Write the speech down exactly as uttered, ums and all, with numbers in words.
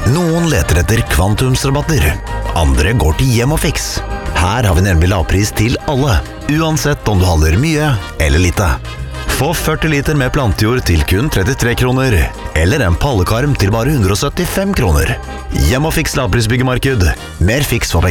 Noen leter etter kvantumsrabatter, andre går til Hjem og Fiks. Her har vi nemlig lavpris til alle, uansett om du handler mye eller lite. Få førti liter med plantejord til kun trettitre kroner, eller en pallekarm til bare hundre og syttifem kroner. Hjem og Fiks lavprisbyggemarked. Mer fiks for